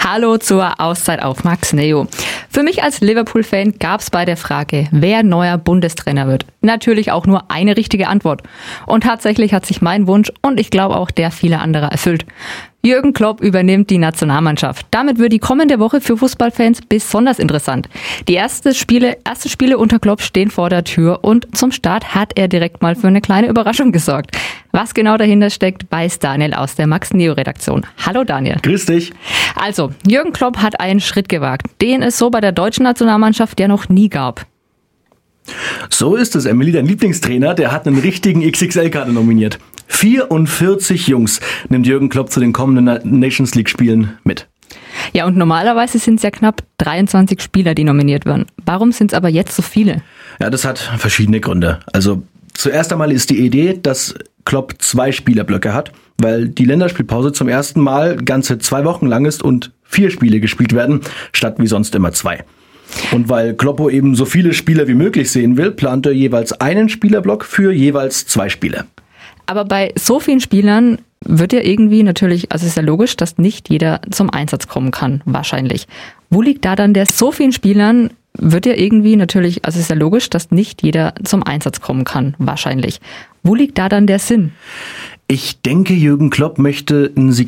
Hallo zur Auszeit auf Max Neo. Für mich als Liverpool-Fan gab es bei der Frage, wer neuer Bundestrainer wird, natürlich auch nur eine richtige Antwort. Und tatsächlich hat sich mein Wunsch und ich glaube auch der vieler anderer erfüllt. Jürgen Klopp übernimmt die Nationalmannschaft. Damit wird die kommende Woche für Fußballfans besonders interessant. Die ersten Spiele unter Klopp stehen vor der Tür und zum Start hat er direkt mal für eine kleine Überraschung gesorgt. Was genau dahinter steckt, weiß Daniel aus der Max-Neo-Redaktion. Hallo Daniel. Grüß dich. Also, Jürgen Klopp hat einen Schritt gewagt, den es so bei der deutschen Nationalmannschaft ja noch nie gab. So ist es, Emily, dein Lieblingstrainer, der hat einen richtigen XXL-Kader nominiert. 44 Jungs nimmt Jürgen Klopp zu den kommenden Nations League-Spielen mit. Ja, und normalerweise sind es ja knapp 23 Spieler, die nominiert werden. Warum sind es aber jetzt so viele? Ja, das hat verschiedene Gründe. Also zuerst einmal ist die Idee, dass Klopp 2 Spielerblöcke hat, weil die Länderspielpause zum ersten Mal ganze 2 Wochen lang ist und 4 Spiele gespielt werden, statt wie sonst immer 2. Und weil Kloppo eben so viele Spieler wie möglich sehen will, plant er jeweils einen Spielerblock für jeweils 2 Spiele. Aber bei so vielen Spielern wird ja irgendwie natürlich, also ist ja logisch, dass nicht jeder zum Einsatz kommen kann, wahrscheinlich. Wo liegt da dann der so vielen Spielern, wird ja irgendwie natürlich, also ist ja logisch, dass nicht jeder zum Einsatz kommen kann, wahrscheinlich. Wo liegt da dann der Sinn? Ich denke, Jürgen Klopp möchte ein